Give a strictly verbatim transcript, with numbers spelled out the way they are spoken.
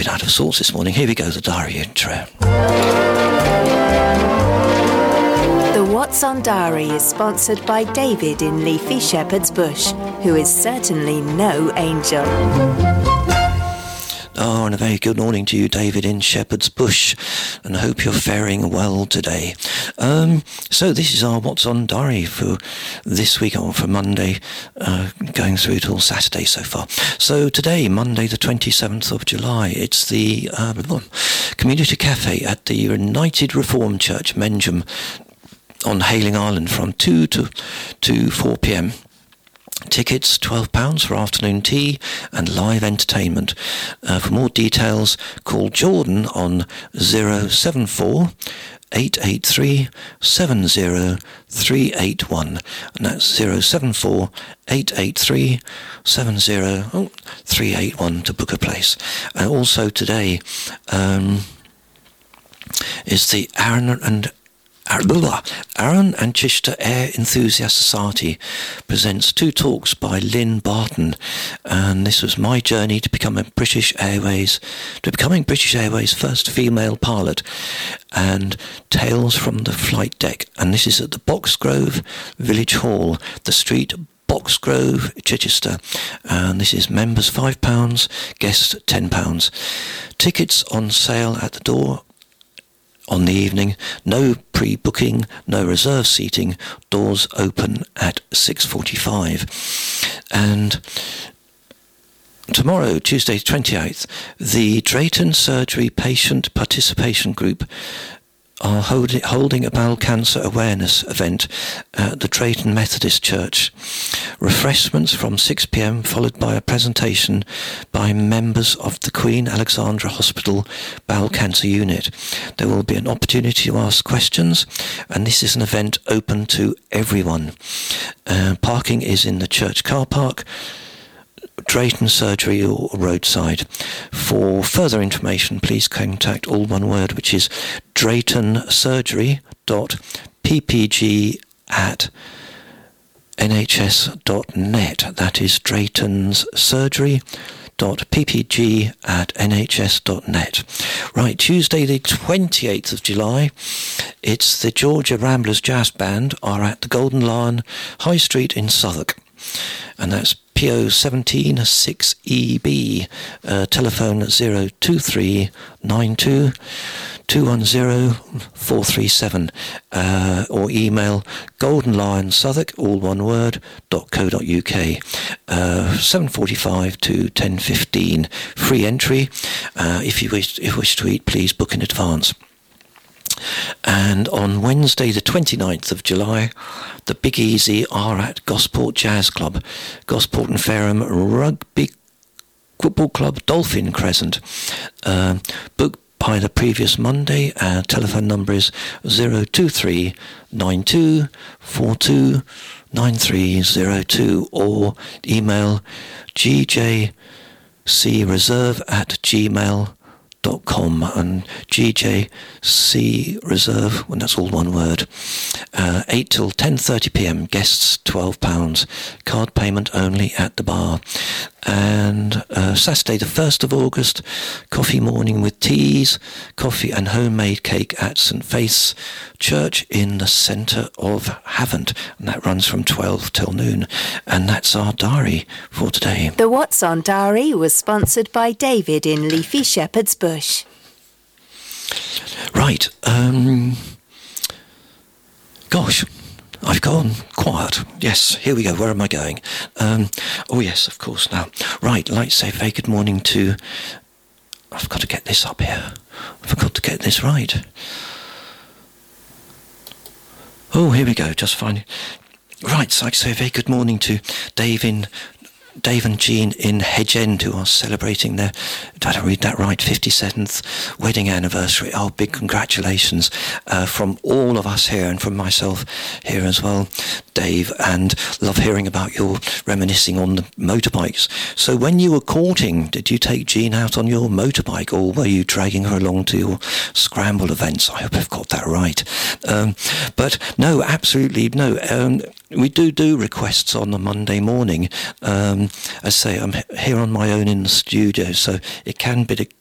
bit out of sorts this morning. Here we go, the diary intro. The What's On Diary is sponsored by David in Leafy Shepherd's Bush, who is certainly no angel. Oh, and a very good morning to you, David in Shepherd's Bush, and I hope you're faring well today. Um, so this is our What's On Diary for this week, or for Monday, uh, going through till Saturday so far. So today, Monday the twenty-seventh of July, it's the uh, Community Cafe at the United Reformed Church, Menjum, on Hayling Island from two to, to four p.m. Tickets, twelve pounds for afternoon tea and live entertainment. Uh, for more details, call Jordan on zero seven four, eight eight three, seven zero three eight one. And that's zero seven four, eight eight three, seven zero three eight one to book a place. And also today um, is the Aaron and Aaron and Chichester Air Enthusiast Society presents two talks by Lynn Barton, and this was my journey to becoming British Airways, to becoming British Airways' first female pilot, and Tales from the Flight Deck, and this is at the Boxgrove Village Hall, the street Boxgrove, Chichester, and this is members five pounds, guests ten pounds. Tickets on sale at the door on the evening. No pre-booking, no reserve seating. Doors open at six forty-five. And tomorrow, Tuesday twenty-eighth, the Drayton Surgery Patient Participation Group are holding, holding a bowel cancer awareness event at the Drayton Methodist Church. Refreshments from six p.m, followed by a presentation by members of the Queen Alexandra Hospital Bowel Cancer Unit. There will be an opportunity to ask questions, and this is an event open to everyone. Uh, parking is in the church car park, Drayton Surgery or roadside. For further information, please contact all one word, which is draytonsurgery.ppg at nhs dot net. That is Drayton's Surgery dot ppg at nhs dot net. Right, Tuesday the twenty-eighth of July, it's the Georgia Ramblers Jazz Band are at the Golden Lion, High Street in Southwark, and that's P O seventeen six E B, uh, telephone zero two three nine two two one zero four three seven, uh, or email goldenlionsouthwark, all one word, dot co dot uk. Uh, seven forty-five to ten fifteen, free entry. Uh, if you wish, if you wish to eat, please book in advance. And on Wednesday the twenty-ninth of July, the Big Easy are at Gosport Jazz Club, Gosport and Fareham Rugby Football Club, Dolphin Crescent. Uh, booked by the previous Monday. Uh, telephone number is zero two three nine two four two nine three zero two, or email gjcreserve at gmail dot com, and G J C Reserve, and that's all one word. Uh, eight till ten thirty p.m, guests twelve pounds, card payment only at the bar. And uh, Saturday the first of August, coffee morning with teas, coffee and homemade cake at St Faith's Church in the centre of Havant, and that runs from twelve till noon. And that's our diary for today. The What's On Diary was sponsored by David in Leafy Shepherd's Bush. Right, um, gosh, I've gone quiet. Yes, here we go. Where am I going? Um, oh, yes, of course, now. Right, I'd like to say a very good morning to... I've got to get this up here. I forgot to get this right. Oh, here we go, just fine. Right, so I'd like to say a very good morning to Dave in... Dave and Jean in Hedge End, who are celebrating their, did I read that right, fifty-seventh wedding anniversary. Oh, big congratulations uh, from all of us here, and from myself here as well, Dave, and love hearing about your reminiscing on the motorbikes. So when you were courting, did you take Jean out on your motorbike, or were you dragging her along to your scramble events? I hope I've got that right. Um, but no, absolutely no. Um, we do do requests on a Monday morning. Um, as I say, I'm here on my own in the studio, so it can be